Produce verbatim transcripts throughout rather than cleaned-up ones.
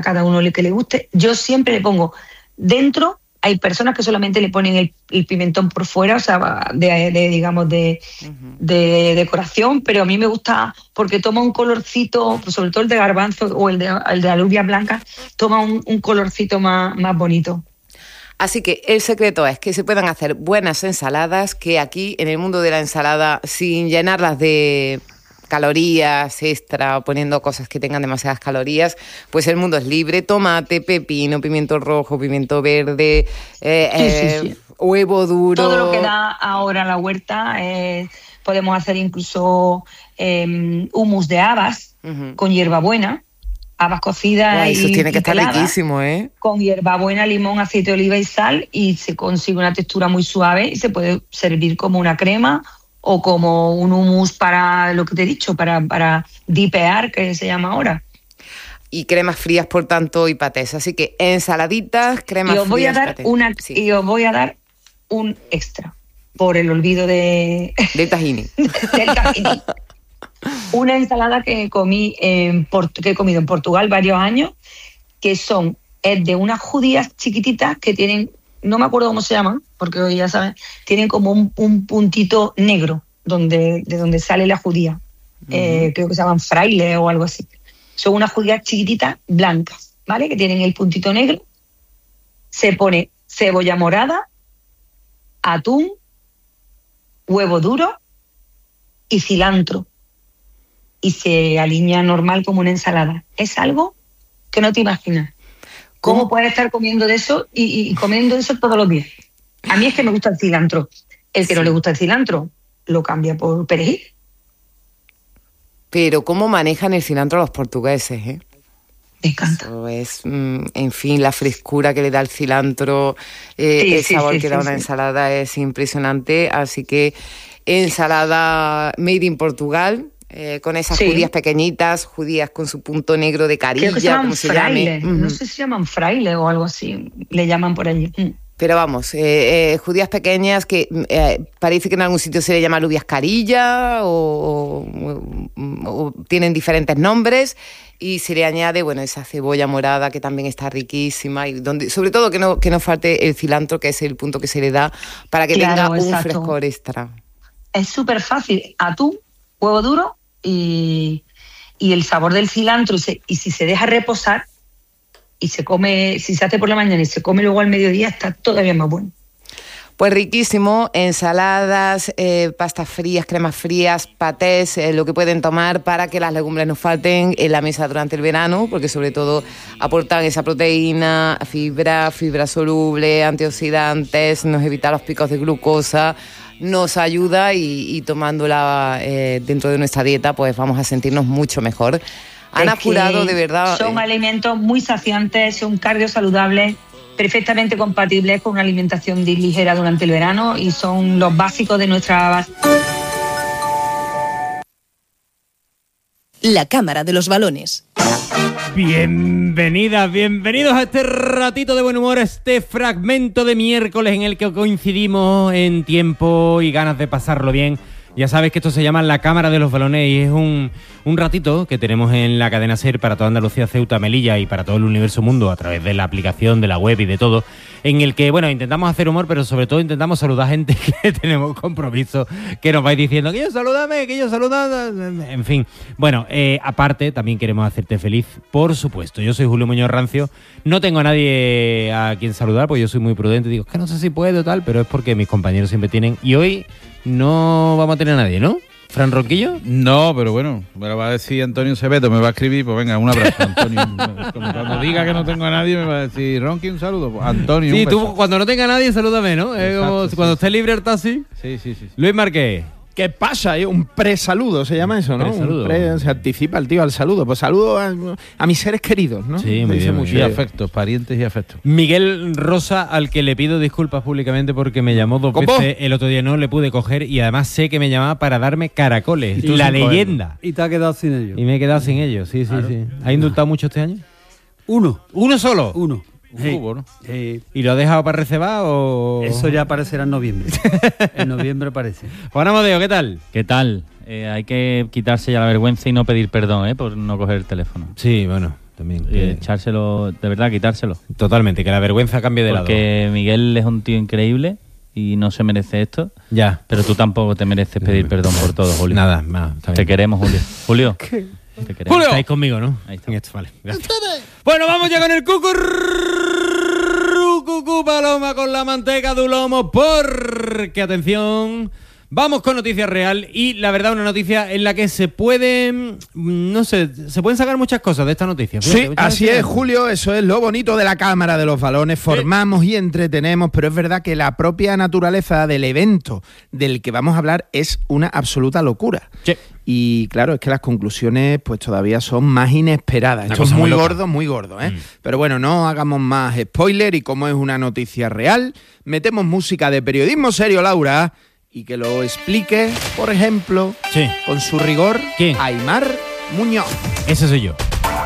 cada uno el que le guste. Yo siempre le pongo dentro. Hay personas que solamente le ponen el, el pimentón por fuera, o sea, de, de digamos, de, uh-huh. de decoración, pero a mí me gusta porque toma un colorcito, pues sobre todo el de garbanzo o el de, el de alubias blancas, toma un, un colorcito más, más bonito. Así que el secreto es que se puedan hacer buenas ensaladas, que aquí en el mundo de la ensalada, sin llenarlas de calorías extra o poniendo cosas que tengan demasiadas calorías, pues el mundo es libre. Tomate, pepino, pimiento rojo, pimiento verde, eh, sí, eh, sí, sí. huevo duro. Todo lo que da ahora la huerta, eh, podemos hacer incluso eh, hummus de habas uh-huh. con hierbabuena, habas cocidas. Wow, eso y tiene que estar peladas, riquísimo, ¿eh? Con hierbabuena, limón, aceite de oliva y sal, y se consigue una textura muy suave y se puede servir como una crema o como un hummus para lo que te he dicho, para, para dipear, que se llama ahora. Y cremas frías, por tanto, y patés. Así que ensaladitas, cremas y os voy frías, a dar patés. una Sí. Y os voy a dar un extra, por el olvido de... Del tahini. del tahini. Una ensalada que comí en Port- que he comido en Portugal varios años, que son es de unas judías chiquititas que tienen, no me acuerdo cómo se llaman, porque hoy ya saben, tienen como un, un puntito negro donde, de donde sale la judía. Uh-huh. Eh, creo que se llaman frailes o algo así. Son unas judías chiquititas blancas, ¿vale? Que tienen el puntito negro. Se pone cebolla morada, atún, huevo duro y cilantro. Y se alinea normal como una ensalada. Es algo que no te imaginas. ¿Cómo, ¿Cómo puedes estar comiendo de eso y, y comiendo eso todos los días? A mí es que me gusta el cilantro. El que sí. no le gusta el cilantro lo cambia por perejil. Pero ¿cómo manejan el cilantro los portugueses, eh? Me encanta. Eso es, en fin, la frescura que le da el cilantro, eh, sí, el sí, sabor sí, que sí, da una sí. ensalada es impresionante. Así que ensalada made in Portugal, eh, con esas sí. judías pequeñitas, judías con su punto negro de carilla, como se llame. No sé si se llaman fraile o algo así, le llaman por allí. Mm. Pero vamos, eh, eh, judías pequeñas que eh, parece que en algún sitio se le llama alubias carilla o, o, o tienen diferentes nombres, y se le añade, bueno, esa cebolla morada que también está riquísima, y donde, sobre todo que no, que no falte el cilantro, que es el punto que se le da para que claro, tenga exacto. un frescor extra. Es súper fácil, atún, huevo duro y, y el sabor del cilantro, y, se, y si se deja reposar, y se come, si se hace por la mañana y se come luego al mediodía, está todavía más bueno. Pues riquísimo, ensaladas, eh, pastas frías, cremas frías, patés, eh, lo que pueden tomar para que las legumbres no falten en la mesa durante el verano, porque sobre todo aportan esa proteína, fibra, fibra soluble, antioxidantes, nos evita los picos de glucosa, nos ayuda y, y tomándola eh, dentro de nuestra dieta, pues vamos a sentirnos mucho mejor. Ana Jurado, de verdad. Son eh. alimentos muy saciantes, son cardio saludables, perfectamente compatibles con una alimentación ligera durante el verano, y son los básicos de nuestra base. La Cámara de los Balones. Bienvenidas, bienvenidos a este ratito de buen humor, este fragmento de miércoles en el que coincidimos en tiempo y ganas de pasarlo bien. Ya sabes que esto se llama La Cámara de los Balones y es un, un ratito que tenemos en la cadena SER para toda Andalucía, Ceuta, Melilla y para todo el universo mundo a través de la aplicación, de la web y de todo, en el que, bueno, intentamos hacer humor, pero sobre todo intentamos saludar a gente que tenemos compromiso, que nos vais diciendo que yo salúdame, que yo saludame, en fin. Bueno, eh, aparte, también queremos hacerte feliz, por supuesto. Yo soy Julio Muñoz Rancio, no tengo a nadie a quien saludar, porque yo soy muy prudente, digo, es que no sé si puedo tal, pero es porque mis compañeros siempre tienen, y hoy no vamos a tener a nadie, ¿no? ¿Fran Ronquillo? No, pero bueno, me lo va a decir Antonio Cebeto, me va a escribir, pues venga, un abrazo, Antonio. Como cuando diga que no tengo a nadie, me va a decir, Ronqui, un saludo. Pues, Antonio, sí, un beso. Tú cuando no tenga a nadie, salúdame, ¿no? Es como sí, cuando sí. esté libre el taxi. Sí, sí, sí, sí. Luis Marqués. ¿Qué pasa? Un pre-saludo se llama eso, ¿no? Pre-saludo. Un pre, se anticipa el tío al saludo. Pues saludo a, a mis seres queridos, ¿no? Sí, muy bien, mucho. Y afectos, parientes y afectos. Miguel Rosa, al que le pido disculpas públicamente porque me llamó dos ¿Cómo? veces el otro día, no le pude coger, y además sé que me llamaba para darme caracoles. Y la leyenda. Y te has quedado sin ellos. Y me he quedado sin ellos, sí, claro. sí, sí. ¿Has indultado mucho este año? Uno. ¿Uno solo? Uno. Un hey, cubo, ¿no? Hey. ¿Y lo has dejado para reservar o...? Eso ya aparecerá en noviembre. En noviembre aparece. Juan Amadeo, ¿qué tal? ¿Qué tal? Eh, hay que quitarse ya la vergüenza y no pedir perdón, ¿eh? Por no coger el teléfono. Sí, bueno, también. Y que- echárselo, de verdad, quitárselo. Totalmente, que la vergüenza cambie de lado. Porque Miguel es un tío increíble y no se merece esto. Ya. Pero tú tampoco te mereces pedir perdón por todo, Julio. Nada, nada. está Te bien. queremos, Julio. Julio. Te queremos. Julio. Estáis conmigo, ¿no? Ahí está. En esto, vale. Gracias. Bueno, vamos ya con el cucurru, cucú paloma con la manteca de lomo, porque, atención, vamos con noticia real y, la verdad, una noticia en la que se pueden, no sé, se pueden sacar muchas cosas de esta noticia. Fíjate, Sí, muchas así veces- es, Julio, eso es lo bonito de la Cámara de los Balones, formamos y entretenemos, pero es verdad que la propia naturaleza del evento del que vamos a hablar es una absoluta locura. Sí. Y claro, es que las conclusiones pues todavía son más inesperadas. Una Esto es cosa muy muy loca. gordo, muy gordo, ¿eh? Mm. Pero bueno, no hagamos más spoiler y como es una noticia real, metemos música de periodismo serio, Laura, y que lo explique, por ejemplo, Sí. con su rigor, ¿Quién? Aimar Muñoz. Ese soy yo.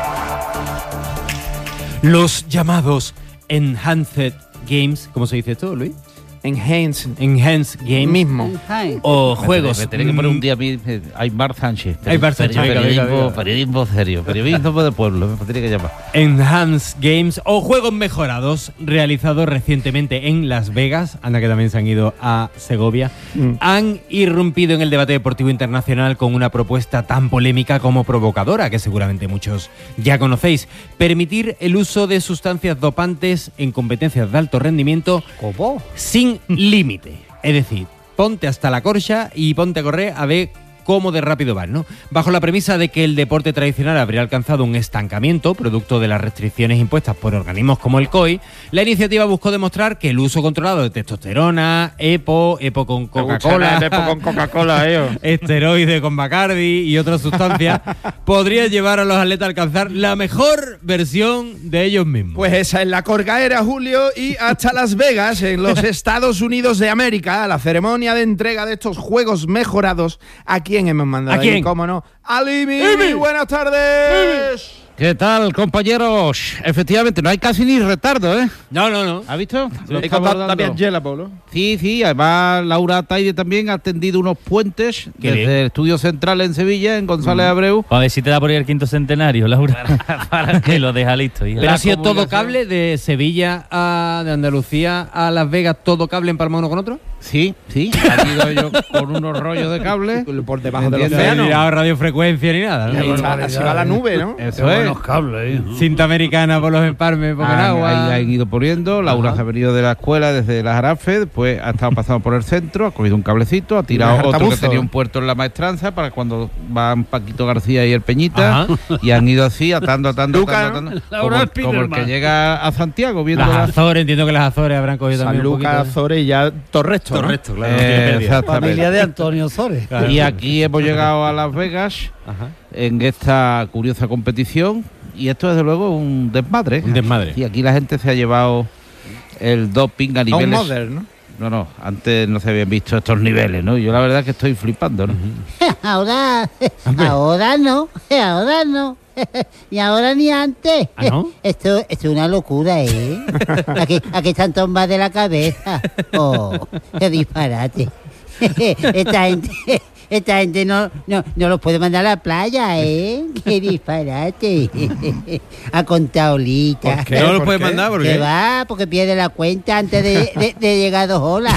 Los llamados Enhanced Games, ¿cómo se dice esto, Luis? Enhance Enhanced Games. mismo. O juegos. Me tenés que poner mm, un día a mí, eh, Aymar Sánchez. Aymar Sánchez, venga, periodismo, venga, venga. periodismo serio, periodismo de pueblo, me tiene que llamar. Enhanced Games o juegos mejorados realizados recientemente en Las Vegas, anda que también se han ido a Segovia, Mm. han irrumpido en el debate deportivo internacional con una propuesta tan polémica como provocadora, que seguramente muchos ya conocéis: permitir el uso de sustancias dopantes en competencias de alto rendimiento ¿Cómo? sin límite. Es decir, ponte hasta la corcha y ponte a correr a ver cómo de rápido vas, ¿no? Bajo la premisa de que el deporte tradicional habría alcanzado un estancamiento, producto de las restricciones impuestas por organismos como el C O I, la iniciativa buscó demostrar que el uso controlado de testosterona, EPO, EPO con Coca-Cola, con Coca-Cola, eh. esteroide con Bacardi y otras sustancias, podría llevar a los atletas a alcanzar la mejor versión de ellos mismos. Pues esa es la corgaera, Julio, y hasta Las Vegas, en los Estados Unidos de América, la ceremonia de entrega de estos juegos mejorados. ¿A quién hemos mandado? ¿A quién? ahí? ¿Cómo no? ¡Alimi! ¡Imi! ¡Buenas tardes! ¿Qué tal, compañeros? Efectivamente, no hay casi ni retardo, ¿eh? No, no, no. ¿Has visto? Lo He estamos contado dando. también Yela, Pablo. Sí, sí, además Laura Taide también ha tendido unos puentes Qué desde bien. el Estudio Central en Sevilla, en González Abreu. A ver si te da por ir al quinto centenario, Laura. Para que lo deja listo. hija. Pero La ha sido todo comunicación. cable de Sevilla a de Andalucía a Las Vegas, todo cable empalmado uno con otro. Sí, sí, han ido ellos con unos rollos de cable. Por debajo del Entiendo. No océano. he mirado radiofrecuencia ni nada, Y ahí ¿no? está, así va la nube, ¿no? Eso es. cables, ¿eh? Cinta americana por los empalmes, por el Han, agua. ahí han ido poniendo. Laura se ha venido de la escuela desde la Jarafe, después ha estado pasando por el centro, ha cogido un cablecito, ha tirado Un otro que hartabuzo. tenía un puerto en la maestranza para cuando van Paquito García y el Peñita, Ajá. y han ido así, atando, atando, Luca, atando, atando, Laura como, como el que Spiderman. llega a Santiago viendo Las la- Azores, entiendo que las Azores habrán cogido San también un Lucas, poquito. Azores y ya Torresto, ¿no? Correcto, claro. Eh, no tiene pérdida. exactamente. Familia de Antonio Sores. Claro. Y aquí hemos llegado a Las Vegas Ajá. en esta curiosa competición, y esto desde luego es un desmadre. Un desmadre. Y aquí la gente se ha llevado el doping a A un niveles. Mother, ¿no? No, no, antes no se habían visto estos niveles, ¿no? Yo la verdad es que estoy flipando, ¿no? Ahora, Hombre. ahora no, ahora no. Ni ahora ni antes. ¿Ah, no? Esto, esto es una locura, ¿eh? Aquí, aquí están tombas de la cabeza. Oh, qué disparate. Esta gente, esta gente no, no, no los puede mandar a la playa, ¿eh? Qué disparate. Ha contado Lita. ¿Por qué? No lo ¿Por puedes qué? mandar porque. Que va, porque pierde la cuenta antes de, de, de llegar a dos horas.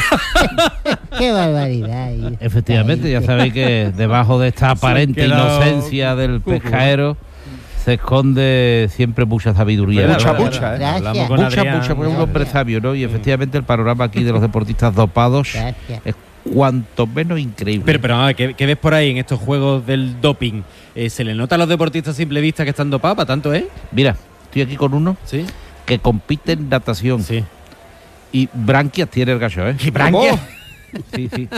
Qué barbaridad. ¿eh? Efectivamente, ya Esta gente. sabéis que debajo de esta aparente quedado inocencia del cucu. pescaero se esconde siempre mucha sabiduría. Verdad, Mucha, ¿no? mucha, ¿eh? Gracias. Hablamos con Mucha, Adrián. mucha, porque es un hombre sabio, ¿no? Y efectivamente el panorama aquí de los deportistas dopados Gracias. es cuanto menos increíble. Pero, pero, a ver, ¿qué, qué ves por ahí en estos juegos del doping? Eh, ¿Se le nota a los deportistas a simple vista que están dopados? ¿Para tanto, eh? Mira, estoy aquí con uno Sí. que compite en natación Sí. y branquias tiene el gallo, ¿eh? ¿Y branquias? Sí, sí.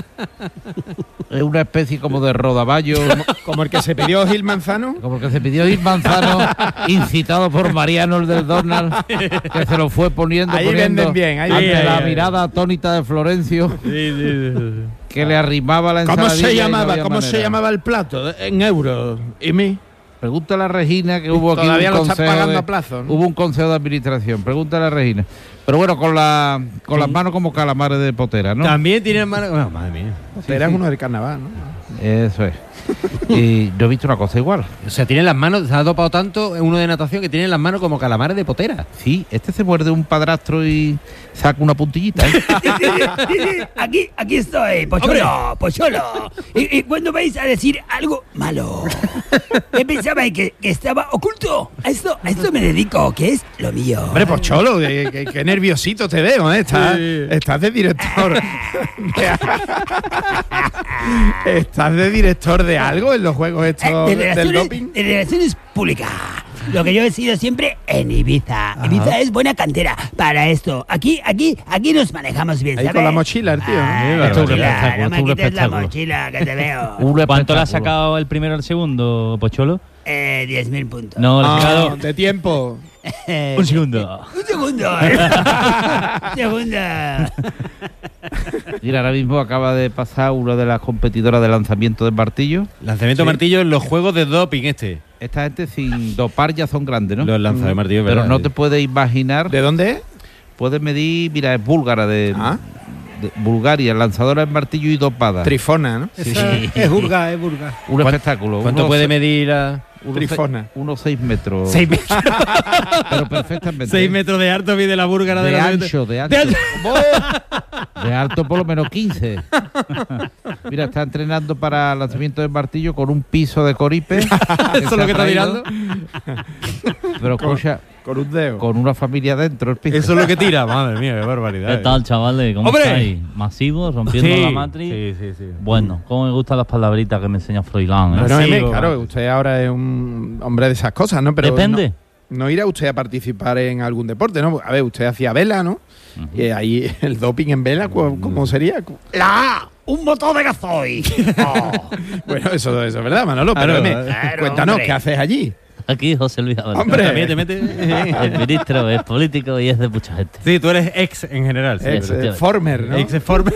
Es una especie como de rodaballo, Como el que se pidió Gil Manzano. como el que se pidió ir Manzano, incitado por Mariano el del Donald, que se lo fue poniendo, Ahí poniendo venden bien, ahí ante venden la bien. mirada atónita de Florencio, que le arrimaba la ¿Cómo ensaladilla se y no llamaba? había ¿Cómo se manera. llamaba el plato? En euros. ¿Y mí? Pregúntale a Regina, que hubo aquí Todavía un lo están consejo pagando de- a plazo, ¿no? Hubo un consejo de administración. Pregúntale a Regina. Pero bueno, con la con las manos como calamares de potera, ¿no? También tiene hermano. Bueno, madre mía. Era uno del carnaval, ¿no? Eso es. Y yo he visto una cosa igual. O sea, tiene las manos, se ha dopado tanto uno de natación que tiene las manos como calamares de potera. Sí, este se muerde un padrastro y saca una puntillita, ¿eh? Aquí, aquí estoy, Pocholo, Pocholo. ¿Y, y cuándo vais a decir algo malo? ¿Qué pensabais que, que estaba oculto? A esto, a esto me dedico, que es lo mío. Hombre, Pocholo, qué, qué- qué nerviosito te veo, ¿eh? Estás, estás de director. ¿Estás de director de algo en los juegos estos de, del relaciones, doping? de relaciones públicas. Lo que yo he sido siempre en Ibiza. Ibiza es buena cantera para esto. Aquí, aquí, aquí nos manejamos bien, Ahí ¿sabes? con la mochila, el tío, ¿no? Ah, Sí, la esto es un mochila, espectáculo, no me esto es un quites la espectáculo. mochila, que te veo. Un ¿Cuánto le ha espectáculo. sacado el primero al segundo, Pocholo? Eh, diez mil puntos. No, le ha Ah, sacado de tiempo. Eh, un segundo. Un segundo. Un segundo. Mira, ahora mismo acaba de pasar una de las competidoras de lanzamiento de martillo. Lanzamiento de martillo en los juegos de doping este. Esta gente sin dopar ya son grandes, ¿no? Los lanzadores de martillo, Pero ¿verdad? no te puedes imaginar. ¿De dónde es? Puedes medir, mira, es búlgara de, Ah. de Bulgaria, lanzadora de martillo y dopada. Trifona, ¿no? Es burga, es burga. Un espectáculo. ¿Cuánto Unos puede se- medir a...? unos Trifona. se- Unos seis metros. Seis metros. Pero perfectamente. Seis metros de alto mide la búlgara de, de la ancho, de ancho. De alto por lo menos quince. Mira, está entrenando para lanzamiento de martillo con un piso de coripe. Eso es lo que está tirando. Pero escucha, Con un dedo. con una familia dentro el piso. Eso es lo que tira. Madre mía, qué barbaridad. ¿Qué tal, chavales? ¿Cómo ¡Hombre! estáis? Masivo, rompiendo Sí, la matriz. sí, sí, sí. Bueno, cómo me gustan las palabritas que me enseña Froilán. ¿eh? Bueno, Sí, M, o- claro, usted ahora es un hombre de esas cosas, ¿no? Pero Depende. No, no irá usted a participar en algún deporte, ¿no? A ver, usted hacía vela, ¿no? Y ahí el doping en vela, ¿cu- ¿cómo sería? La un motor de gasoil. Oh. Bueno, eso, eso es verdad, Manolo. Pero Claro, M, claro, cuéntanos, hombre. ¿qué haces allí? Aquí José Luis Álvarez. Hombre. También te mete. El ministro es político y es de mucha gente. Sí, tú eres ex en general. Sí, Ex, efectivamente. eh, former, ¿no? ex former.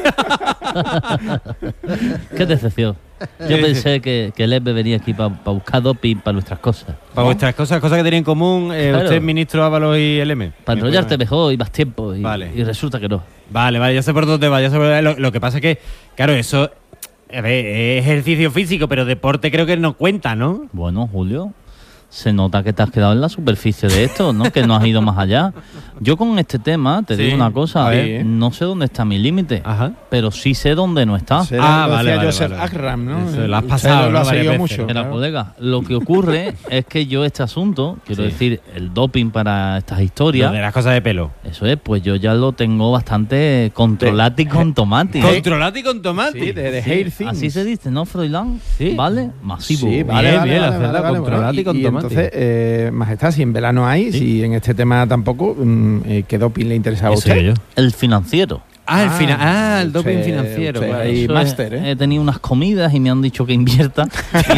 Qué decepción. Yo pensé que, que el E B venía aquí para buscar doping para nuestras cosas. Para vuestras cosas, cosas que tenéis en común, eh, Claro. usted, ministro Ábalos y el M. Para enrollarte mejor y más tiempo. Y, Vale. y resulta que no. Vale, vale, ya sé por dónde va. Ya sé por dónde va. Lo, lo que pasa es que, claro, eso a ver, es ejercicio físico, pero deporte creo que no cuenta, ¿no? Bueno, Julio, se nota que te has quedado en la superficie de esto, ¿no? Que no has ido más allá. Yo con este tema te Sí. digo una cosa, A ver. ¿eh? No sé dónde está mi límite, Ajá. pero sí sé dónde no está. Será- Ah, lo vale, decía vale, Joseph vale. Akram, ¿no? Eso, lo has Usted pasado, lo ¿no? ha Varias seguido veces. mucho. Era claro. colega. Lo que ocurre es que yo este asunto, quiero Sí. decir, el doping para estas Lo historias, de las cosas de pelo. eso es, pues yo ya lo tengo bastante controlado y con tomate. Controlate y con tomate. Sí, de, de Sí, hair things. así se dice, ¿no, Froilán? Sí. ¿Vale? Masivo. Sí, Bien, vale, vale, bien, vale, la verdad, vale, vale, controlate bueno, y con y, tomate. entonces, eh, Majestad, si en verano hay, si en este tema tampoco, mm, eh, ¿qué doping le interesaba a Eso usted? yo. El financiero. Ah, el, Ah, fina- ah, el doping usted- financiero. usted claro. ahí- Eso máster, es, ¿eh? He tenido unas comidas y me han dicho que invierta.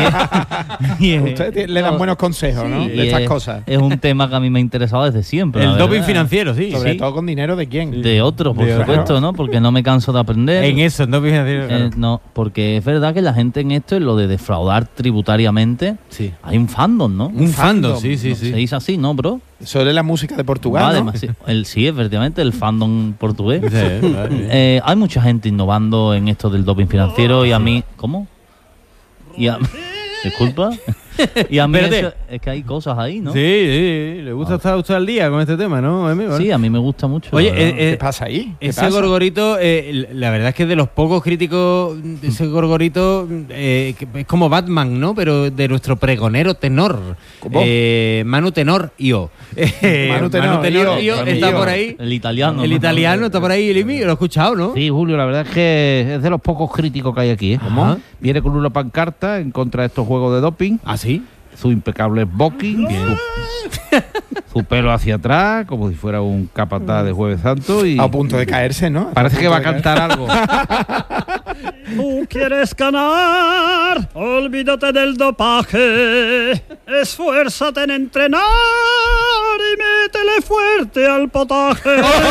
Y es- y es- Usted te- le dan buenos consejos, ¿no? Sí, De y estas es- cosas. Es un tema que a mí me ha interesado desde siempre. El la doping verdad. financiero, sí. Sobre sí. todo con dinero de quién. De otros, por De otros. supuesto, ¿no? Porque no me canso de aprender. En eso, el doping financiero. Eh, claro. no, porque es verdad que la gente en esto, en lo de defraudar tributariamente, Sí. hay un fandom, ¿no? Un fandom, fandom, sí, sí, No, sí. Se dice así, ¿no, bro? Eso es la música de Portugal, Vale, ¿no? más- sí, el, sí, efectivamente, el fandom portugués. Sí, vale. Eh, hay mucha gente innovando en esto del doping financiero y a mí... ¿Cómo? Y a, disculpa. Y a mí Espérate. eso- es que hay cosas ahí, ¿no? Sí, sí, le gusta estar usted al día con este tema, ¿no? Emi? Vale. Sí, a mí me gusta mucho. Oye, la verdad. eh, ¿Qué pasa ahí? ¿Qué Ese pasa? gorgorito, eh, la verdad es que de los pocos críticos, ese gorgorito eh, que es como Batman, ¿no? Pero de nuestro pregonero tenor. ¿Cómo? Eh, Manu Tenor Io. Eh, Manu Tenor, Io. Io Manu está Io. por ahí. El italiano. El ¿no? italiano está por ahí, el Imi, lo he escuchado, ¿no? Sí, Julio, la verdad es que es de los pocos críticos que hay aquí. ¿eh? ¿Cómo? Viene con una pancarta en contra de estos juegos de doping. ¿Ah, sí? Su impecable smoking, su, su pelo hacia atrás, como si fuera un capataz de Jueves Santo. Y A punto de caerse, ¿no? parece que va a punto de cantar algo. Tú quieres ganar, olvídate del dopaje, esfuérzate en entrenar y métele fuerte al potaje.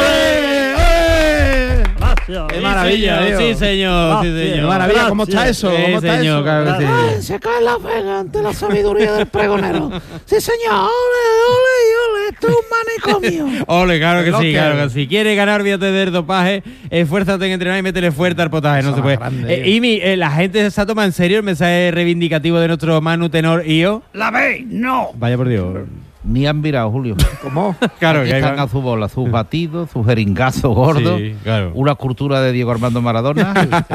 Gracias. ¡Qué maravilla, Sí, tío! sí, señor, sí, Gracias. ¡Qué señor. maravilla! ¿Cómo está eso? Sí, ¿Cómo está señor, eso? claro que sí. Se cae la vega ante la sabiduría del pregonero. Sí, señor. Ole, ole, ole. esto es un manicomio. Ole, claro que Lo sí, que- claro que sí. ¿Quieres ganar, olvídate del dopaje? Esfuérzate en entrenar y métele fuerte al potaje, no Eso se puede. más grande, Eh, Imi, eh, ¿la gente se ha tomado en serio el mensaje reivindicativo de nuestro Manu Tenor y yo? ¿La veis? No. Vaya por Dios. Ni han virado, Julio. ¿Cómo? Claro Aquí que ahí están van. a su bola, sus batidos, sus jeringazos gordos, Sí, claro. una cultura de Diego Armando Maradona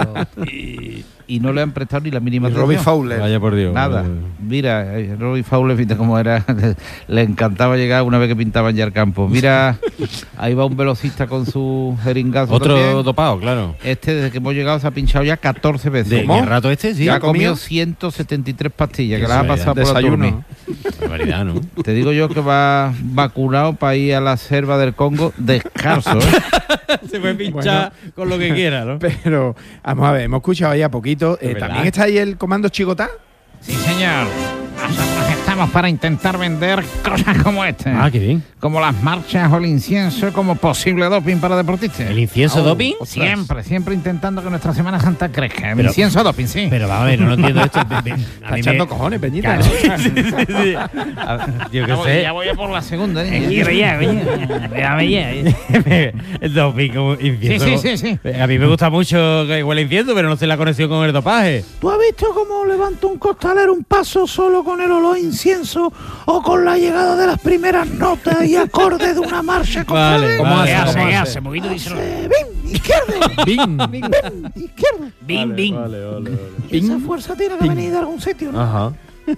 y, y no le han prestado ni la mínima Y Robbie atención. Fowler. Vaya por Dios. Nada. Mira, eh, Robbie Fowler, fíjate cómo era, le encantaba llegar una vez que pintaban ya el campo. Mira, ahí va un velocista con su jeringazo Otro también. dopado, claro. Este, desde que hemos llegado, se ha pinchado ya catorce veces. ¿De qué rato este? Sí. Ya ¿Ha ha comido comido? ciento setenta y tres pastillas, que Qué las ha pasado por la desayuno. turmi. Barbaridad, ¿no? Te digo yo que va vacunado para ir a la selva del Congo descalzo, ¿eh? Se puede pinchar con lo que quiera, ¿no? Pero, vamos a ver, hemos escuchado ahí a poquito. Eh, verdad. ¿También está ahí el comando Chigotá? Sí, señor. Nosotros estamos para intentar vender cosas como esta. Ah, qué bien. Como las marchas o el incienso como posible doping para deportistas. ¿El incienso Oh, doping? Siempre, siempre intentando que nuestra Semana Santa crezca. El Pero- incienso doping, sí. Pero vamos a ver, no lo entiendo esto. A Está mí echando me- cojones, Peñita. Claro. Sí, sí, sí, sí. A- Yo ya, qué voy, sé. ya voy a por la segunda, niña. Quiero ya, coño. Déjame ya. El doping como incienso. Sí, sí, sí, sí. A mí me gusta mucho que huele a incienso, pero no sé la conexión con el dopaje. ¿Tú has visto cómo levanta un costalero un paso solo con el olor a incienso o con la llegada de las primeras notas y acordes de una marcha? Vale, ¿Cómo vale, hace? vale. ¿Cómo ¿Qué hace? hace? Movido, díselo. ¡Bim! ¡Izquierda! Bing. ¡Bim! ¡Izquierda! Bing, bing. Vale, vale, vale. Y esa fuerza tiene que venir de algún sitio, ¿no? Ajá.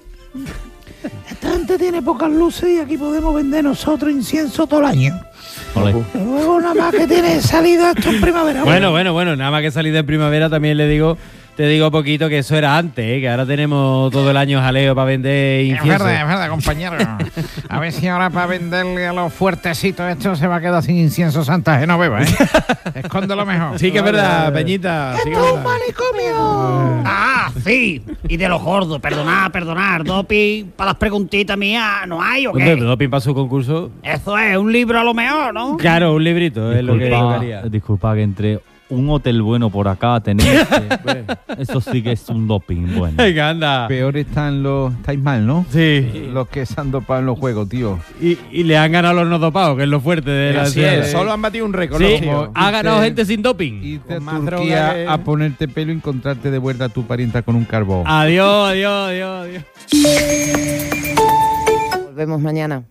Esta gente tiene pocas luces y aquí podemos vender nosotros incienso todo el año. Ole. Luego nada más que tiene salida esto en primavera. Bueno, bueno, bueno, nada más que salir de primavera también le digo, te digo poquito que eso era antes, ¿eh? Que ahora tenemos todo el año jaleo para vender Es incienso. verdad, es verdad, compañero. A ver si ahora para venderle a los fuertecitos esto se va a quedar sin incienso Santa Genoveva, ¿eh? Escóndelo mejor. Sí que es verdad, Peñita. Sí que es ¡Esto es un verdad. manicomio! Ah, sí. Y de los gordos. Perdonar, perdonar. Doping para las preguntitas mías, ¿no hay o Hombre, qué? doping para su concurso. Eso es, un libro a lo mejor, ¿no? Claro, un librito es lo que Disculpa, tocaría. disculpa que entre un hotel bueno por acá tenéis. Eso sí que es un doping bueno. Venga, anda. Peor están los... Estáis mal, ¿no? Sí. Los que se han dopado en los juegos, tío. Y, y le han ganado los no dopados, que es lo fuerte de la Así es, solo han batido un récord. Sí, los tíos. ha ganado Irte- gente sin doping. Irte a Con más Turquía droga que- a ponerte pelo y encontrarte de vuelta a tu parienta con un carbón. Adiós, adiós, adiós, adiós. Volvemos mañana.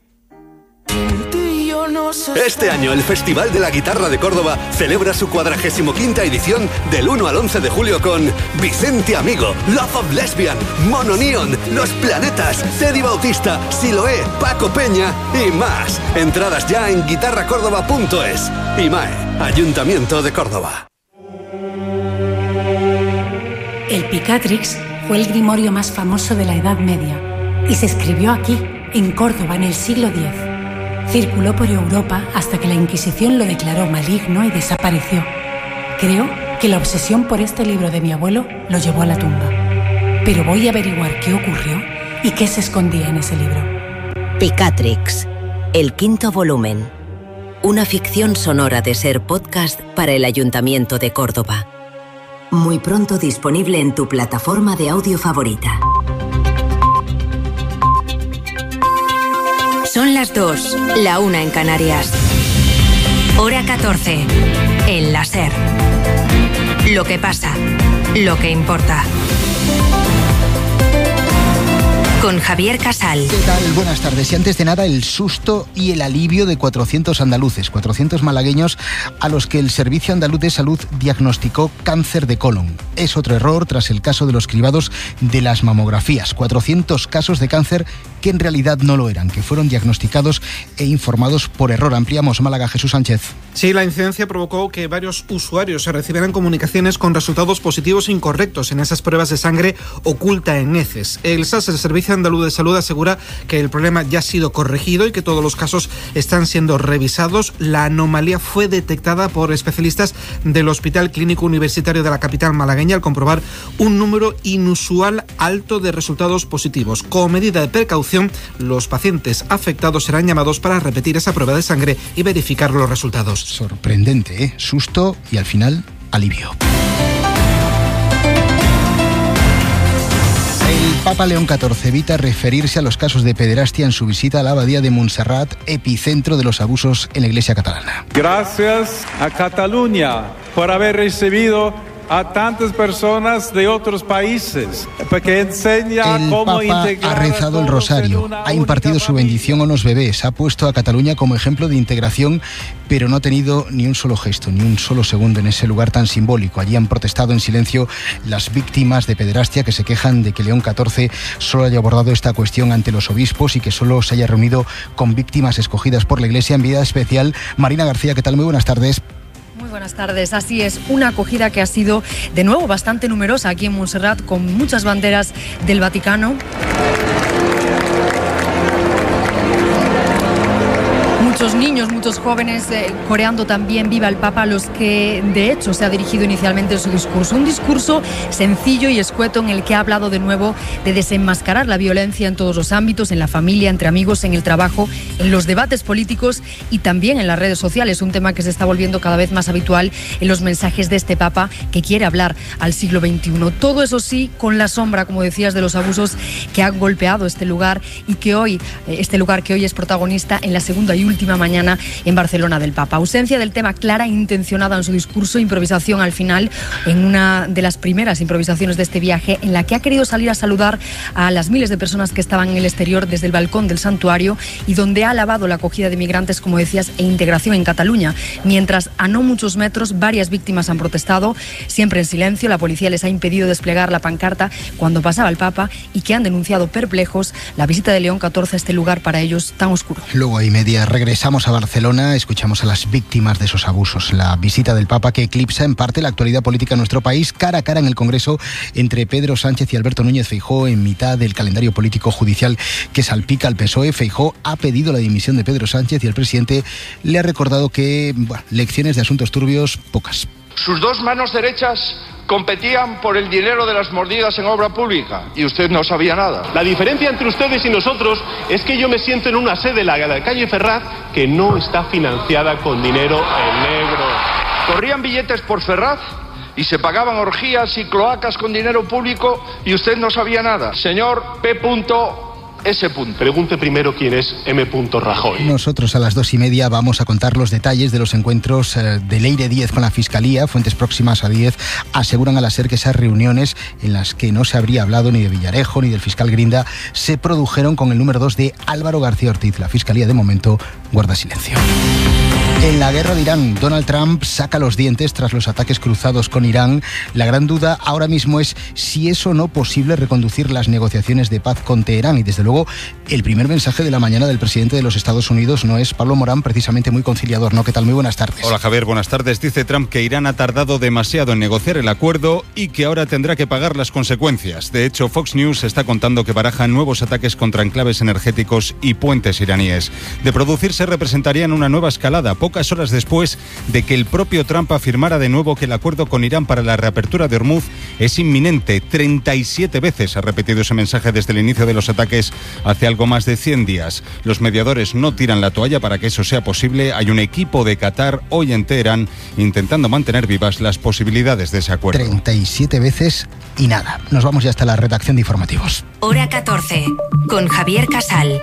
Este año el Festival de la Guitarra de Córdoba celebra su cuadragésimo quinta edición del uno al once de julio con Vicente Amigo, Love of Lesbian, Mono Neon, Los Planetas, Teddy Bautista, Siloé, Paco Peña y más. Entradas ya en guitarra córdoba punto es. IMAE, Ayuntamiento de Córdoba. El Picatrix fue el grimorio más famoso de la Edad Media y se escribió aquí, en Córdoba, en el siglo diez. Circuló por Europa hasta que la Inquisición lo declaró maligno y desapareció. Creo que la obsesión por este libro de mi abuelo lo llevó a la tumba. Pero voy a averiguar qué ocurrió y qué se escondía en ese libro. Picatrix, el quinto volumen. Una ficción sonora de Ser Podcast para el Ayuntamiento de Córdoba. Muy pronto disponible en tu plataforma de audio favorita. Son las dos, la una en Canarias. Hora catorce, en la Ser. Lo que pasa, lo que importa. Con Javier Casal. ¿Qué tal? Buenas tardes. Y antes de nada, el susto y el alivio de cuatrocientos andaluces, cuatrocientos malagueños a los que el Servicio Andaluz de Salud diagnosticó cáncer de colon. Es otro error tras el caso de los cribados de las mamografías. cuatrocientos casos de cáncer que en realidad no lo eran, que fueron diagnosticados e informados por error. Ampliamos. Málaga, Jesús Sánchez. Sí, la incidencia provocó que varios usuarios se recibieran comunicaciones con resultados positivos e incorrectos en esas pruebas de sangre oculta en heces. El S A S, el Servicio Andaluz de Salud, asegura que el problema ya ha sido corregido y que todos los casos están siendo revisados. La anomalía fue detectada por especialistas del Hospital Clínico Universitario de la capital malagueña al comprobar un número inusual alto de resultados positivos. Como medida de precaución, los pacientes afectados serán llamados para repetir esa prueba de sangre y verificar los resultados. Sorprendente, ¿eh? Susto y al final, alivio. El Papa León catorce evita referirse a los casos de pederastia en su visita a la abadía de Montserrat, epicentro de los abusos en la Iglesia catalana. Gracias a Cataluña por haber recibido a tantas personas de otros países, porque enseña el cómo Papa integrar ha rezado el rosario, ha impartido su bendición a los bebés, ha puesto a Cataluña como ejemplo de integración, pero no ha tenido ni un solo gesto, ni un solo segundo en ese lugar tan simbólico. Allí han protestado en silencio las víctimas de pederastia, que se quejan de que León catorce solo haya abordado esta cuestión ante los obispos y que solo se haya reunido con víctimas escogidas por la Iglesia. Enviada especial, Marina García, ¿qué tal? Muy buenas tardes. Muy buenas tardes, así es, una acogida que ha sido de nuevo bastante numerosa aquí en Montserrat, con muchas banderas del Vaticano. Muchos niños, muchos jóvenes eh, coreando también Viva el Papa, a los que de hecho se ha dirigido inicialmente en su discurso. Un discurso sencillo y escueto en el que ha hablado de nuevo de desenmascarar la violencia en todos los ámbitos, en la familia, entre amigos, en el trabajo, en los debates políticos y también en las redes sociales, un tema que se está volviendo cada vez más habitual en los mensajes de este Papa que quiere hablar al siglo veintiuno. Todo eso sí, con la sombra, como decías, de los abusos que han golpeado este lugar y que hoy, este lugar que hoy es protagonista en la segunda y última mañana en Barcelona del Papa. Ausencia del tema clara e intencionada en su discurso, improvisación al final, en una de las primeras improvisaciones de este viaje, en la que ha querido salir a saludar a las miles de personas que estaban en el exterior desde el balcón del santuario y donde ha alabado la acogida de migrantes, como decías, e integración en Cataluña. Mientras a no muchos metros varias víctimas han protestado, siempre en silencio. La policía les ha impedido desplegar la pancarta cuando pasaba el Papa y que han denunciado perplejos la visita de León catorce a este lugar para ellos tan oscuro. Luego y media regresamos a Barcelona, escuchamos a las víctimas de esos abusos. La visita del Papa que eclipsa en parte la actualidad política en nuestro país, cara a cara en el Congreso entre Pedro Sánchez y Alberto Núñez Feijóo, en mitad del calendario político judicial que salpica al P S O E. Feijóo ha pedido la dimisión de Pedro Sánchez y el presidente le ha recordado que, bueno, lecciones de asuntos turbios, pocas. Sus dos manos derechas competían por el dinero de las mordidas en obra pública y usted no sabía nada. La diferencia entre ustedes y nosotros es que yo me siento en una sede, la de la calle Ferraz, que no está financiada con dinero en negro. Corrían billetes por Ferraz y se pagaban orgías y cloacas con dinero público y usted no sabía nada. Señor P. S. Pregunte primero quién es M. Rajoy. Nosotros a las dos y media vamos a contar los detalles de los encuentros eh, de Leire Díez con la Fiscalía. Fuentes próximas a Díez aseguran a la SER que esas reuniones, en las que no se habría hablado ni de Villarejo ni del fiscal Grinda, se produjeron con el número dos de Álvaro García Ortiz. La Fiscalía de momento guarda silencio. En la guerra de Irán, Donald Trump saca los dientes tras los ataques cruzados con Irán. La gran duda ahora mismo es si es o no posible reconducir las negociaciones de paz con Teherán. Y desde luego, el primer mensaje de la mañana del presidente de los Estados Unidos no es, Pablo Morán, precisamente muy conciliador, ¿no? ¿Qué tal? Muy buenas tardes. Hola Javier, buenas tardes. Dice Trump que Irán ha tardado demasiado en negociar el acuerdo y que ahora tendrá que pagar las consecuencias. De hecho, Fox News está contando que barajan nuevos ataques contra enclaves energéticos y puentes iraníes. De producirse, representarían una nueva escalada, pocas horas después de que el propio Trump afirmara de nuevo que el acuerdo con Irán para la reapertura de Hormuz es inminente. treinta y siete veces ha repetido ese mensaje desde el inicio de los ataques hace algo más de cien días. Los mediadores no tiran la toalla para que eso sea posible. Hay un equipo de Qatar hoy en Teherán intentando mantener vivas las posibilidades de ese acuerdo. treinta y siete veces y nada. Nos vamos ya hasta la redacción de informativos. Hora catorce, con Javier Casal.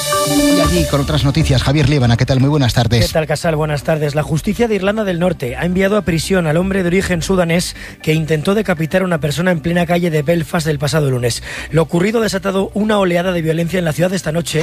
Y allí con otras noticias, Javier Líbana, ¿qué tal? Muy buenas tardes. ¿Qué tal, Casal? Buenas tardes. La justicia de Irlanda del Norte ha enviado a prisión al hombre de origen sudanés que intentó decapitar a una persona en plena calle de Belfast el pasado lunes. Lo ocurrido ha desatado una oleada de violencia en la ciudad esta noche.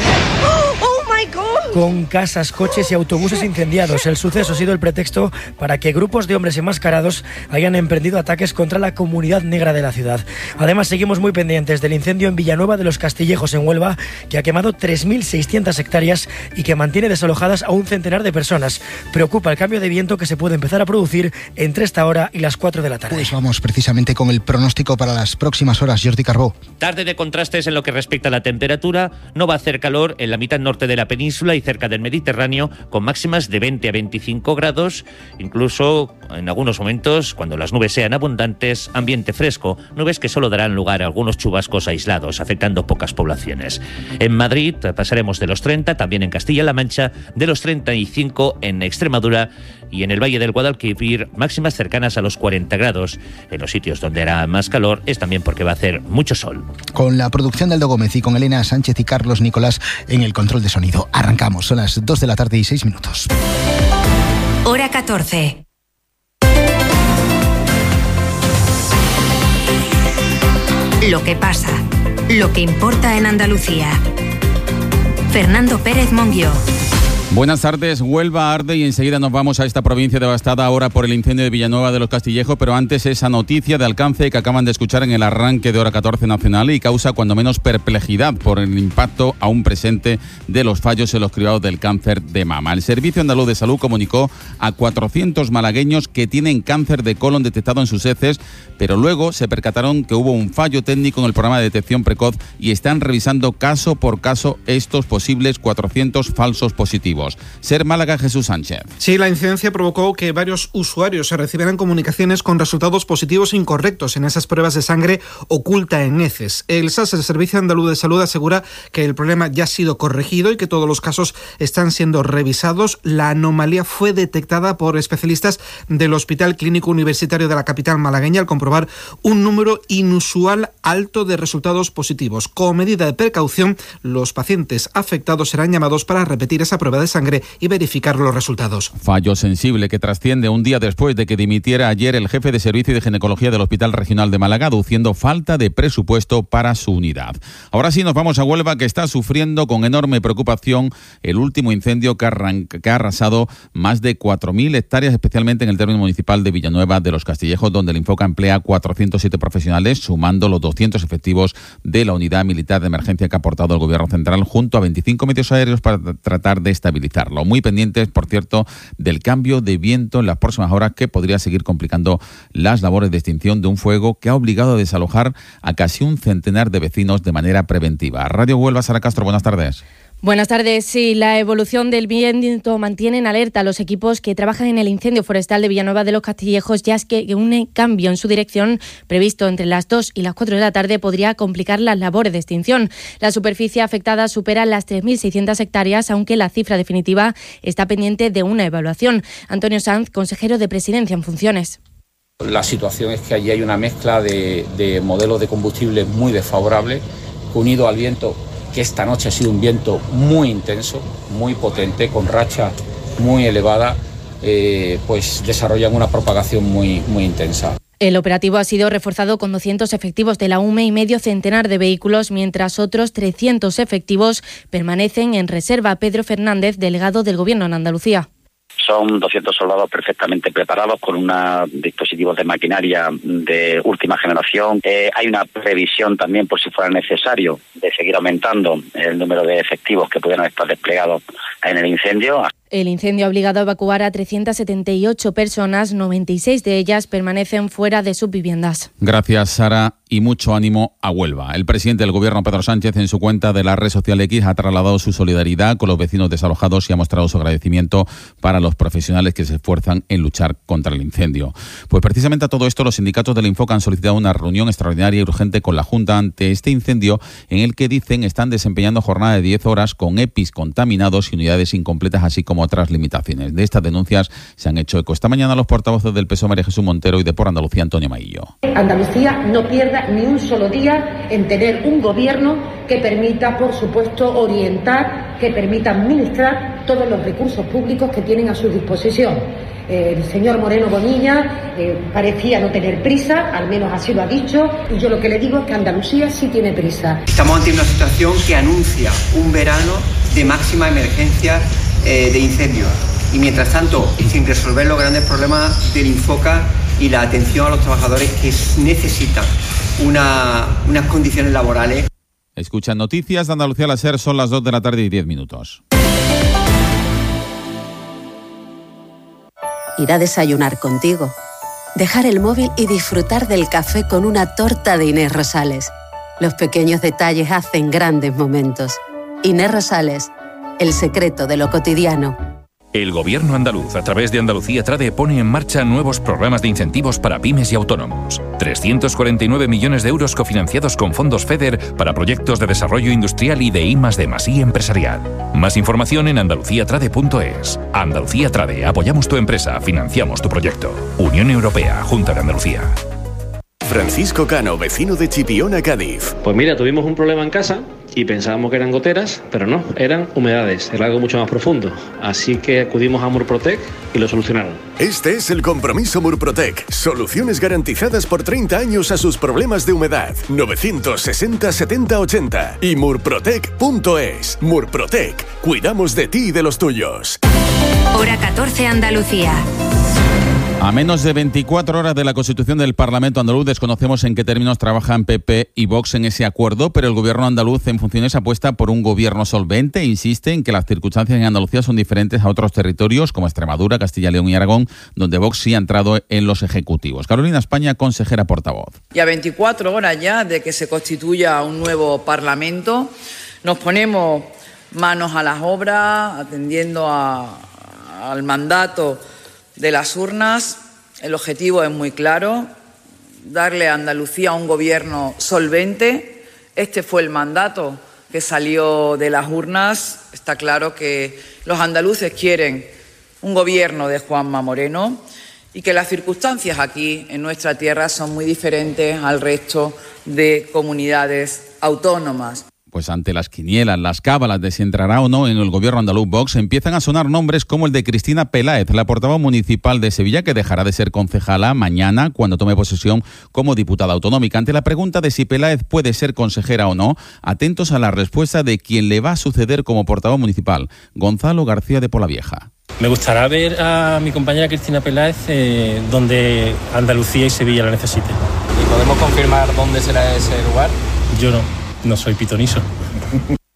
Con casas, coches y autobuses incendiados. El suceso ha sido el pretexto para que grupos de hombres enmascarados hayan emprendido ataques contra la comunidad negra de la ciudad. Además, seguimos muy pendientes del incendio en Villanueva de los Castillejos, en Huelva, que ha quemado tres mil seiscientas hectáreas y que mantiene desalojadas a un centenar de personas. Preocupa el cambio de viento que se puede empezar a producir entre esta hora y las cuatro de la tarde. Pues vamos precisamente con el pronóstico para las próximas horas. Jordi Carbó. Tarde de contrastes en lo que respecta a la temperatura. No va a hacer calor en la mitad norte de la la península y cerca del Mediterráneo, con máximas de veinte a veinticinco grados, incluso en algunos momentos, cuando las nubes sean abundantes, ambiente fresco, nubes que solo darán lugar a algunos chubascos aislados, afectando pocas poblaciones. En Madrid pasaremos de los treinta, también en Castilla-La Mancha, de los treinta y cinco en Extremadura y en el Valle del Guadalquivir, máximas cercanas a los cuarenta grados. En los sitios donde hará más calor es también porque va a hacer mucho sol. Con la producción de Aldo Gómez y con Elena Sánchez y Carlos Nicolás en el control de sonido. Arrancamos, son las dos de la tarde y seis minutos. Hora catorce. Lo que pasa, lo que importa en Andalucía. Fernando Pérez Monguió. Buenas tardes. Huelva arde y enseguida nos vamos a esta provincia devastada ahora por el incendio de Villanueva de los Castillejos, pero antes esa noticia de alcance que acaban de escuchar en el arranque de Hora catorce nacional y causa cuando menos perplejidad por el impacto aún presente de los fallos en los cribados del cáncer de mama. El Servicio Andaluz de Salud comunicó a cuatrocientos malagueños que tienen cáncer de colon detectado en sus heces, pero luego se percataron que hubo un fallo técnico en el programa de detección precoz y están revisando caso por caso estos posibles cuatrocientos falsos positivos. Ser Málaga, Jesús Sánchez. Sí, la incidencia provocó que varios usuarios se recibieran comunicaciones con resultados positivos e incorrectos en esas pruebas de sangre oculta en heces. El S A S, el Servicio Andaluz de Salud, asegura que el problema ya ha sido corregido y que todos los casos están siendo revisados. La anomalía fue detectada por especialistas del Hospital Clínico Universitario de la capital malagueña al comprobar un número inusual alto de resultados positivos. Como medida de precaución, los pacientes afectados serán llamados para repetir esa prueba de sangre y verificar los resultados. Fallo sensible que trasciende un día después de que dimitiera ayer el jefe de servicio de ginecología del Hospital Regional de Málaga, aduciendo falta de presupuesto para su unidad. Ahora sí nos vamos a Huelva, que está sufriendo con enorme preocupación el último incendio que, arranca, que ha arrasado más de cuatro mil hectáreas, especialmente en el término municipal de Villanueva de los Castillejos, donde el Infoca emplea cuatrocientos siete profesionales, sumando los doscientos efectivos de la unidad militar de emergencia que ha aportado el Gobierno Central, junto a veinticinco medios aéreos para tratar de estabilizarlo. Muy pendientes, por cierto, del cambio de viento en las próximas horas, que podría seguir complicando las labores de extinción de un fuego que ha obligado a desalojar a casi un centenar de vecinos de manera preventiva. Radio Huelva, Sara Castro, buenas tardes. Buenas tardes. Sí, la evolución del viento mantiene en alerta a los equipos que trabajan en el incendio forestal de Villanueva de los Castillejos, ya es que un cambio en su dirección previsto entre las dos y las cuatro de la tarde podría complicar las labores de extinción. La superficie afectada supera las tres mil seiscientas hectáreas, aunque la cifra definitiva está pendiente de una evaluación. Antonio Sanz, consejero de Presidencia en funciones. La situación es que allí hay una mezcla de, de modelos de combustible muy desfavorables, unido al viento, que esta noche ha sido un viento muy intenso, muy potente, con rachas muy elevadas, eh, pues desarrollan una propagación muy, muy intensa. El operativo ha sido reforzado con doscientos efectivos de la U M E y medio centenar de vehículos, mientras otros trescientos efectivos permanecen en reserva. Pedro Fernández, delegado del Gobierno en Andalucía. Son doscientos soldados perfectamente preparados con unos dispositivos de maquinaria de última generación. Eh, hay una previsión también, por si fuera necesario, de seguir aumentando el número de efectivos que pudieran estar desplegados en el incendio. El incendio ha obligado a evacuar a trescientas setenta y ocho personas, noventa y seis de ellas permanecen fuera de sus viviendas. Gracias, Sara, y mucho ánimo a Huelva. El presidente del Gobierno, Pedro Sánchez, en su cuenta de la red social X, ha trasladado su solidaridad con los vecinos desalojados y ha mostrado su agradecimiento para los profesionales que se esfuerzan en luchar contra el incendio. Pues precisamente a todo esto, los sindicatos del Infoca han solicitado una reunión extraordinaria y urgente con la Junta ante este incendio, en el que dicen están desempeñando jornada de diez horas con E P Is contaminados y unidades incompletas, así como otras limitaciones. De estas denuncias se han hecho eco esta mañana los portavoces del P S O E, María Jesús Montero, y de Por Andalucía, Antonio Maillo. Andalucía no pierda ni un solo día en tener un gobierno que permita, por supuesto, orientar, que permita administrar todos los recursos públicos que tienen a su disposición. El señor Moreno Bonilla eh, parecía no tener prisa, al menos así lo ha dicho, y yo lo que le digo es que Andalucía sí tiene prisa. Estamos ante una situación que anuncia un verano de máxima emergencia eh, de incendios, y mientras tanto, sin resolver los grandes problemas del Infoca y la atención a los trabajadores que necesitan una, unas condiciones laborales. Escuchan Noticias de Andalucía a la SER, son las dos de la tarde y diez minutos. Ir a desayunar contigo, dejar el móvil y disfrutar del café con una torta de Inés Rosales. Los pequeños detalles hacen grandes momentos. Inés Rosales, el secreto de lo cotidiano. El Gobierno andaluz, a través de Andalucía Trade, pone en marcha nuevos programas de incentivos para pymes y autónomos. trescientos cuarenta y nueve millones de euros cofinanciados con fondos FEDER para proyectos de desarrollo industrial y de I más D más I empresarial. Más información en andalucía trade punto es. Andalucía Trade, apoyamos tu empresa, financiamos tu proyecto. Unión Europea, Junta de Andalucía. Francisco Cano, vecino de Chipiona, Cádiz. Pues mira, tuvimos un problema en casa y pensábamos que eran goteras, pero no, eran humedades, era algo mucho más profundo. Así que acudimos a Murprotec y lo solucionaron. Este es el compromiso Murprotec. Soluciones garantizadas por treinta años a sus problemas de humedad. novecientos sesenta setenta ochenta y murprotec punto es. Murprotec. Cuidamos de ti y de los tuyos. Hora catorce, Andalucía. A menos de veinticuatro horas de la constitución del Parlamento andaluz, desconocemos en qué términos trabajan P P y Vox en ese acuerdo, pero el gobierno andaluz en funciones apuesta por un gobierno solvente e insiste en que las circunstancias en Andalucía son diferentes a otros territorios como Extremadura, Castilla, León y Aragón, donde Vox sí ha entrado en los ejecutivos. Carolina España, consejera portavoz. Y a veinticuatro horas ya de que se constituya un nuevo Parlamento, nos ponemos manos a las obras, atendiendo a, al mandato de las urnas. El objetivo es muy claro: darle a Andalucía un gobierno solvente. Este fue el mandato que salió de las urnas. Está claro que los andaluces quieren un gobierno de Juanma Moreno y que las circunstancias aquí en nuestra tierra son muy diferentes al resto de comunidades autónomas. Pues ante las quinielas, las cábalas de si entrará o no en el gobierno andaluz Vox, empiezan a sonar nombres como el de Cristina Peláez, la portavoz municipal de Sevilla, que dejará de ser concejala mañana cuando tome posesión como diputada autonómica. Ante la pregunta de si Peláez puede ser consejera o no, atentos a la respuesta de quien le va a suceder como portavoz municipal, Gonzalo García de Polavieja. Me gustará ver a mi compañera Cristina Peláez eh, donde Andalucía y Sevilla la necesiten. ¿Y podemos confirmar dónde será ese lugar? Yo no. No soy pitoniso.